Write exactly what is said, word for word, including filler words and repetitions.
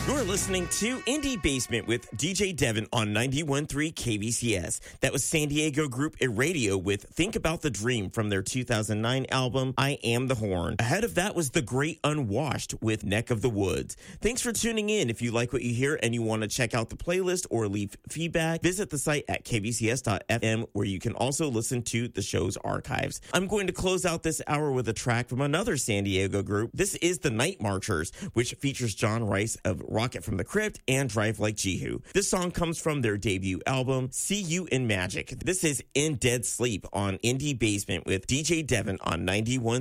You're listening to Indie Basement with D J Devin on ninety-one point three K V C S. That was San Diego group Irradio with Think About the Dream from their two thousand nine album, I Am the Horn. Ahead of that was The Great Unwashed with Neck of the Woods. Thanks for tuning in. If you like what you hear and you want to check out the playlist or leave feedback, visit the site at k v c s dot f m where you can also listen to the show's archives. I'm going to close out this hour with a track from another San Diego group. This is The Night Marchers, which features John Rice of Rocket from the Crypt and Drive Like Jehu. This song comes from their debut album, See You in Magic. This is In Dead Sleep on Indie Basement with D J Devin on ninety-one point